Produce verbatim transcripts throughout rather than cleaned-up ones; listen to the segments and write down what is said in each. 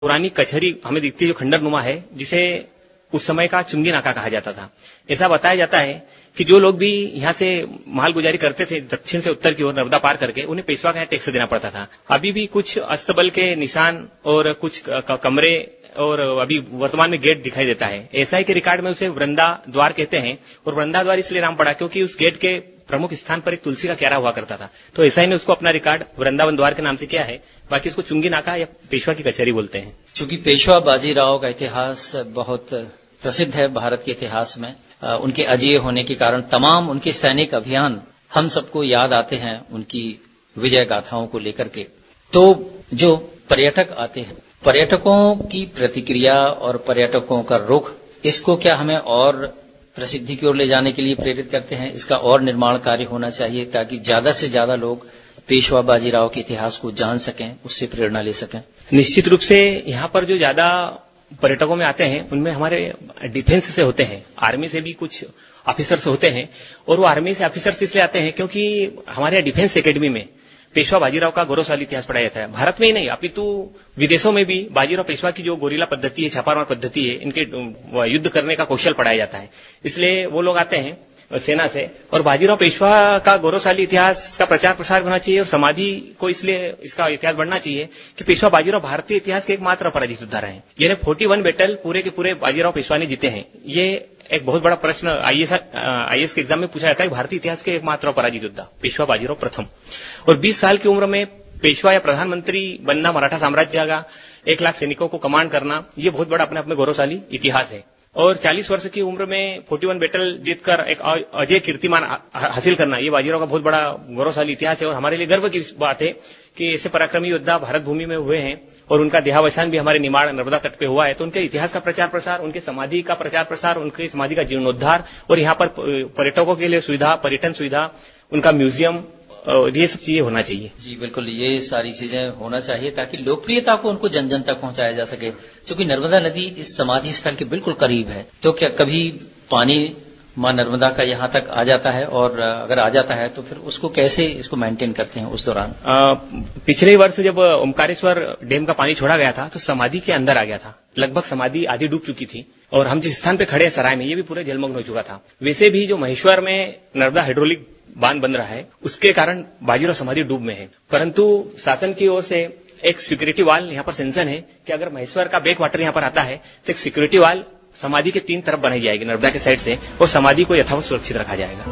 पुरानी कचहरी हमें दिखती है जो खंडर नुमा है, जिसे उस समय का चुंगी नाका कहा जाता था। ऐसा बताया जाता है कि जो लोग भी यहाँ से माल गुजारी करते थे दक्षिण से उत्तर की ओर नर्मदा पार करके, उन्हें पेशवा का यहाँ टैक्स देना पड़ता था। अभी भी कुछ अस्तबल के निशान और कुछ कमरे और अभी वर्तमान में गेट दिखाई देता है। एसआई के रिकॉर्ड में उसे वृंदा द्वार कहते हैं, और वृंदा द्वार इसलिए नाम पड़ा क्योंकि उस गेट के प्रमुख स्थान पर एक तुलसी का क्यारा हुआ करता था। तो एसआई ने उसको अपना रिकॉर्ड वृंदावन द्वार के नाम से किया है। बाकी उसको चुंगी नाका या पेशवा की कचहरी बोलते हैं। चूंकि पेशवा बाजीराव का इतिहास बहुत प्रसिद्ध है भारत के इतिहास में, उनके अजेय होने के कारण तमाम उनके सैनिक अभियान हम सबको याद आते हैं उनकी विजय गाथाओं को लेकर के। तो जो पर्यटक आते हैं, पर्यटकों की प्रतिक्रिया और पर्यटकों का रुख, इसको क्या हमें और प्रसिद्धि की ओर ले जाने के लिए प्रेरित करते हैं? इसका और निर्माण कार्य होना चाहिए ताकि ज्यादा से ज्यादा लोग पेशवा बाजीराव के इतिहास को जान सकें, उससे प्रेरणा ले सकें। निश्चित रूप से यहाँ पर जो ज्यादा पर्यटकों में आते हैं उनमें हमारे डिफेंस से होते हैं, आर्मी से भी कुछ ऑफिसर्स होते हैं। और वो आर्मी से ऑफिसर्स इसलिए आते हैं क्योंकि हमारे डिफेंस एकेडमी में पेशवा बाजीराव का गौरवशाली इतिहास पढ़ाया जाता है। भारत में ही नहीं अपितु विदेशों में भी बाजीराव पेशवा की जो गोरिल्ला पद्धति है, छापामार पद्धति है, इनके युद्ध करने का कौशल पढ़ाया जाता है। इसलिए वो लोग आते हैं सेना से। और बाजीराव पेशवा का गौरवशाली इतिहास का प्रचार प्रसार होना चाहिए, और समाधि को इसलिए इसका इतिहास बढ़ना चाहिए कि पेशवा बाजीराव भारतीय इतिहास के एकमात्र अपराजित योद्धा रहे हैं। यानी फोर्टी वन बैटल पूरे के पूरे बाजीराव पेशवा ने जीते हैं। ये एक बहुत बड़ा प्रश्न आईएएस आईएएस के एग्जाम में पूछा जाता है। भारतीय इतिहास के एकमात्र अपराजित योद्धा पेशवा बाजीराव प्रथम। और बीस साल की उम्र में पेशवा या प्रधानमंत्री बनना, मराठा साम्राज्य का एक लाख सैनिकों को कमांड करना, ये बहुत बड़ा अपने आप में गौरवशाली इतिहास है। और चालीस वर्ष की उम्र में फोर्टी वन बैटल जीतकर एक अजय कीर्तिमान हासिल करना, ये बाजीराव का बहुत बड़ा गौरवशाली इतिहास है। और हमारे लिए गर्व की बात है कि ऐसे पराक्रमी योद्धा भारत भूमि में हुए हैं, और उनका देहावसान भी हमारे निमाड़ नर्मदा तट पे हुआ है। तो उनके इतिहास का प्रचार प्रसार, उनके समाधि का प्रचार प्रसार, उनके समाधि का जीर्णोद्धार, और यहाँ पर पर्यटकों के लिए सुविधा, पर्यटन सुविधा, उनका म्यूजियम, ये सब चीजें होना चाहिए। जी बिल्कुल, ये सारी चीजें होना चाहिए ताकि लोकप्रियता को उनको जन जन तक पहुंचाया जा सके। क्योंकि नर्मदा नदी इस समाधि स्थल के बिल्कुल करीब है, तो क्या कभी पानी मां नर्मदा का यहाँ तक आ जाता है? और अगर आ जाता है तो फिर उसको कैसे इसको मेंटेन करते हैं उस दौरान? आ, पिछले वर्ष जब ओमकारेश्वर डैम का पानी छोड़ा गया था तो समाधि के अंदर आ गया था। लगभग समाधि आधी डूब चुकी थी, और हम जिस स्थान पे खड़े हैं सराय में, ये भी पूरे जलमग्न हो चुका था। वैसे भी जो महेश्वर में नर्मदा हाइड्रोलिक बांध बन रहा है, उसके कारण बाजीराव समाधि डूब में है। परंतु शासन की ओर से एक सिक्योरिटी वाल यहाँ पर सेंसन है कि अगर महेश्वर का बैक वाटर यहाँ पर आता है तो एक सिक्योरिटी वाल समाधि के तीन तरफ बनाई जाएगी नर्मदा के साइड से, और समाधि को यथावत सुरक्षित रखा जाएगा।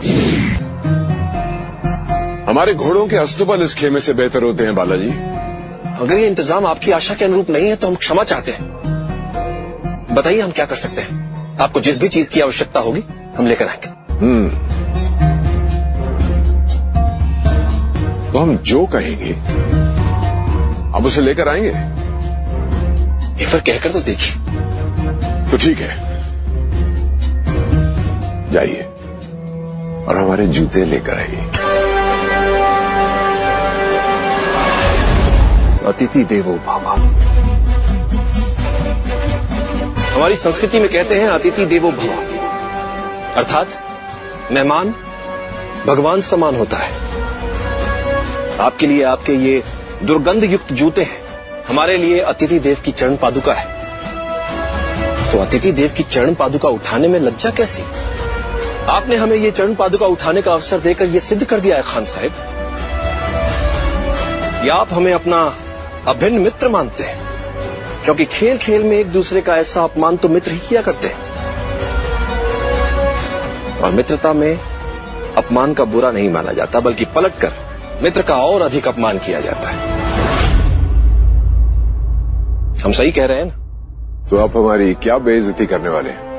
हमारे घोड़ों के अस्तबल इस खेमे से बेहतर होते हैं बालाजी। अगर ये इंतजाम आपकी आशा के अनुरूप नहीं है तो हम क्षमा चाहते हैं। बताइए हम क्या कर सकते हैं? आपको जिस भी चीज की आवश्यकता होगी हम लेकर आएंगे। हम्म तो हम जो कहेंगे अब उसे लेकर आएंगे। एक बार कहकर तो देखिए। तो ठीक है, जाइए और हमारे जूते लेकर आइए। अतिथि देवो भव। हमारी संस्कृति में कहते हैं अतिथि देवो भव, अर्थात मेहमान भगवान समान होता है। आपके लिए आपके ये दुर्गंध युक्त जूते हैं, हमारे लिए अतिथि देव की चरण पादुका है। तो अतिथि देव की चरण पादुका उठाने में लज्जा कैसी? आपने हमें ये चरण पादुका उठाने का अवसर देकर ये सिद्ध कर दिया है खान साहब, या आप हमें अपना अभिन्न मित्र मानते हैं? क्योंकि खेल खेल में एक दूसरे का ऐसा अपमान तो मित्र ही किया करते हैं, और मित्रता में अपमान का बुरा नहीं माना जाता, बल्कि पलटकर मित्र का और अधिक अपमान किया जाता है। हम सही कह रहे हैं ना? तो आप हमारी क्या बेइज्जती करने वाले हैं?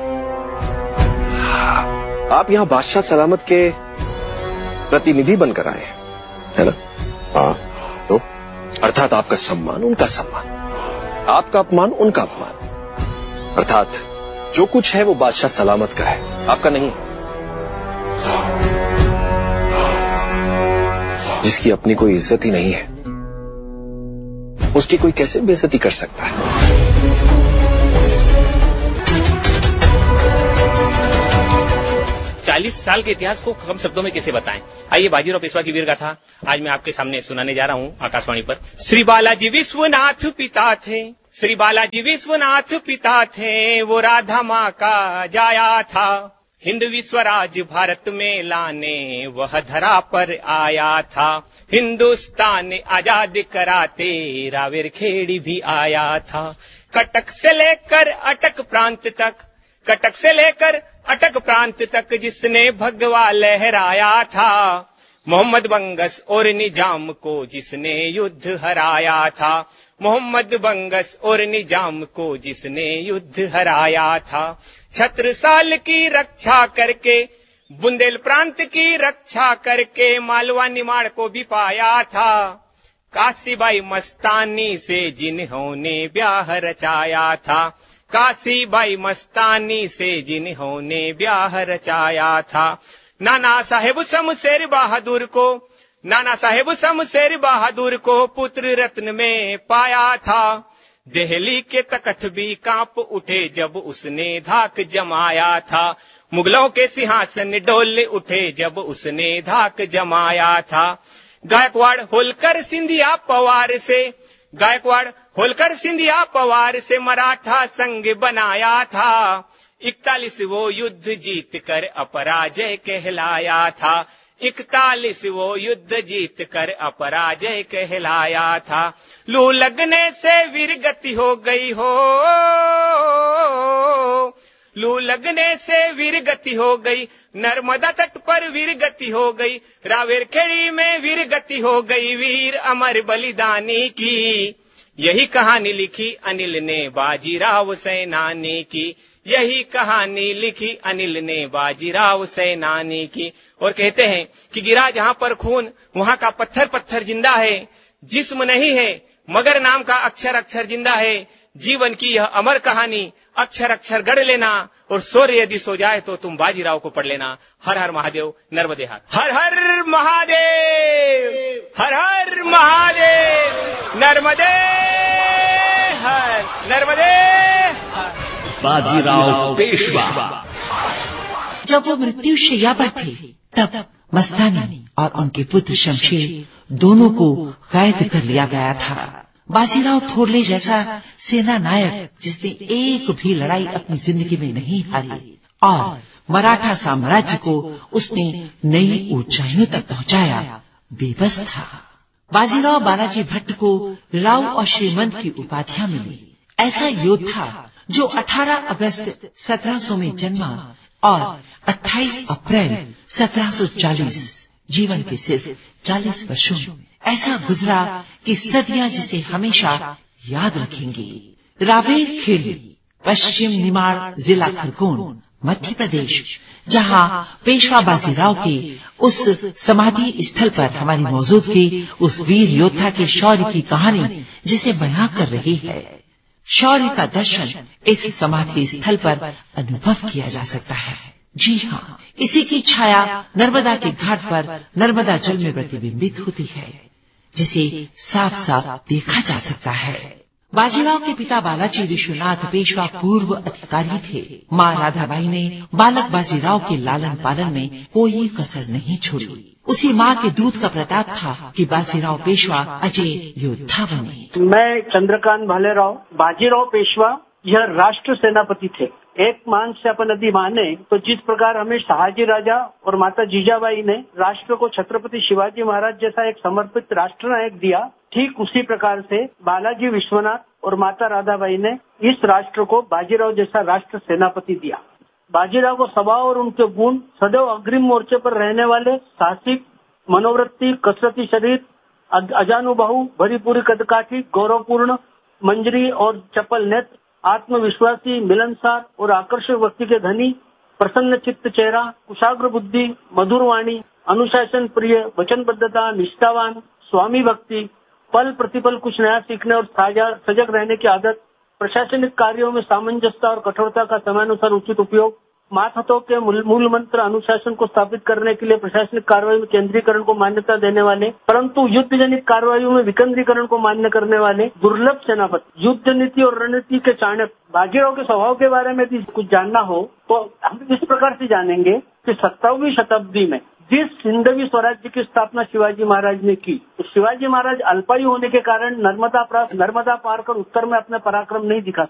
आप यहां बादशाह सलामत के प्रतिनिधि बनकर आए हैं, है ना? हाँ, तो अर्थात आपका सम्मान उनका सम्मान, आपका अपमान उनका अपमान, अर्थात जो कुछ है वो बादशाह सलामत का है, आपका नहीं। जिसकी अपनी कोई इज्जत ही नहीं है, उसकी कोई कैसे बेइज्जती कर सकता है? चालीस साल के इतिहास को कम शब्दों में कैसे बताएं? आइए बाजीराव पेशवा की वीर गाथा आज मैं आपके सामने सुनाने जा रहा हूं आकाशवाणी पर। श्री बालाजी विश्वनाथ पिता थे, श्री बालाजी विश्वनाथ पिता थे, वो राधा माँ का जाया था। हिंद विश्वराज भारत में लाने वह धरा पर आया था। हिंदुस्तान आजाद कराते रावेर खेड़ी भी आया था। कटक से लेकर अटक प्रांत तक, कटक से लेकर अटक प्रांत तक जिसने भगवा लहराया था। मोहम्मद बंगस और निजाम को जिसने युद्ध हराया था। मोहम्मद बंगस और निजाम को जिसने युद्ध हराया था। छत्रसाल की रक्षा करके, बुंदेल प्रांत की रक्षा करके मालवा निमाड़ को भी पाया था। काशीबाई मस्तानी से जिन्होंने ब्याह रचाया था। काशीबाई मस्तानी से जिन्होंने ब्याह रचाया था। नाना साहेब शमशेर बहादुर को, नाना साहेब शमशेर बहादुर को पुत्र रत्न में पाया था। दिल्ली के तख्त भी कांप उठे जब उसने धाक जमाया था। मुगलों के सिंहासन डोल उठे जब उसने धाक जमाया था। गायकवाड़ होलकर सिंधिया पवार से, गायकवाड़ होलकर सिंधिया पवार से मराठा संघ बनाया था। इकतालीस वो युद्ध जीत कर अपराजय कहलाया था। इकतालीस वो युद्ध जीत कर अपराजय कहलाया था। लू लगने से वीरगति हो गई हो, लू लगने से वीरगति हो गई। नर्मदा तट पर वीरगति हो गई। रावेर खेड़ी में वीरगति हो गई। वीर अमर बलिदानी की यही कहानी लिखी अनिल ने बाजीराव सेनानी की। यही कहानी लिखी अनिल ने बाजीराव सेनानी की। और कहते हैं कि गिरा जहाँ पर खून वहाँ का पत्थर पत्थर जिंदा है। जिस्म नहीं है मगर नाम का अक्षर अक्षर जिंदा है। जीवन की यह अमर कहानी अक्षर अक्षर गढ़ लेना और सूर्य यदि सो जाए तो तुम बाजीराव को पढ़ लेना। हर हर महादेव, नर्मदे हाथ। हर हर महादेव, हर हर महादेव, नर्मदे हर, नर्मदे हर। बाजीराव पेशवा। जब वो मृत्यु शैया पर थे तब मस्तानी और उनके पुत्र शमशेर दोनों को कैद कर लिया गया था। बाजीराव थोरले जैसा सेना नायक जिसने एक भी लड़ाई अपनी जिंदगी में नहीं हारी और मराठा साम्राज्य को उसने नई ऊंचाइयों तक पहुंचाया, बेबस था। बाजीराव बालाजी भट्ट को राव और श्रीमंत की उपाधियां मिली। ऐसा योद्धा जो अठारह अगस्त सत्रह सौ में जन्मा और अट्ठाईस अप्रैल सत्रह सौ चालीस, जीवन के सिर्फ चालीस वर्षों में ऐसा गुजरा कि सदियां जिसे हमेशा याद रखेंगी। रावेर खेड़ी, पश्चिम निमाड़ जिला खरगोन, मध्य प्रदेश, जहां पेशवा बाजीराव के उस समाधि स्थल पर हमारी मौजूदगी उस वीर योद्धा के शौर्य की कहानी जिसे बयां कर रही है। शौर्य का दर्शन इस समाधि स्थल पर अनुभव किया जा सकता है। जी हाँ, इसी की छाया नर्मदा के घाट पर नर्मदा जल में प्रतिबिंबित होती है, जिसे साफ साफ देखा जा सकता है। बाजीराव के पिता बालाजी विश्वनाथ पेशवा पूर्व अधिकारी थे। माँ राधाबाई ने बालक बाजीराव के लालन पालन में कोई कसर नहीं छोड़ी। उसी माँ के दूध का प्रताप था कि बाजीराव पेशवा अजय योद्धा बने। मैं चंद्रकांत भालेराव, बाजीराव पेशवा यह राष्ट्र सेनापति थे। एक मान से अपन यदि माने तो जिस प्रकार हमें शहाजी राजा और माता जीजाबाई ने राष्ट्र को छत्रपति शिवाजी महाराज जैसा एक समर्पित राष्ट्र नायक दिया, ठीक उसी प्रकार से बालाजी विश्वनाथ और माता राधाबाई ने इस राष्ट्र को बाजीराव जैसा राष्ट्र सेनापति दिया। बाजीराव को स्वभाव और उनके गुण सदैव अग्रिम मोर्चे पर रहने वाले, साहसिक मनोवृत्ति, कसरती शरीर, अजानुबाहु, भरी पूरी कदकाठी, गौरवपूर्ण मंजरी और चपल नेत्र, आत्मविश्वासी, मिलनसार और आकर्षक व्यक्ति के धनी, प्रसन्न चित्त चेहरा, कुशाग्र बुद्धि, मधुर वाणी, अनुशासन प्रिय, वचनबद्धता, निष्ठावान, स्वामी भक्ति, पल प्रतिपल कुछ नया सीखने और सजग रहने की आदत, प्रशासनिक कार्यों में सामंजस्य और कठोरता का समयानुसार उचित उपयोग, मातहतों के मूल मंत्र अनुशासन को स्थापित करने के लिए प्रशासनिक कार्रवाई में केंद्रीकरण को मान्यता देने वाले, परंतु युद्ध जनित कार्रवाइयों में विकेंद्रीकरण को मान्य करने वाले दुर्लभ सेनापति, युद्ध नीति और रणनीति के चाणक्य। बाजीराव के स्वभाव के बारे में यदि कुछ जानना हो तो हम इस प्रकार से जानेंगे कि सत्रहवीं शताब्दी में जिस हिंदवी स्वराज्य की स्थापना शिवाजी महाराज ने की, तो शिवाजी महाराज अल्पायु होने के कारण नर्मदा पार नर्मदा पार कर उत्तर में अपना पराक्रम नहीं दिखा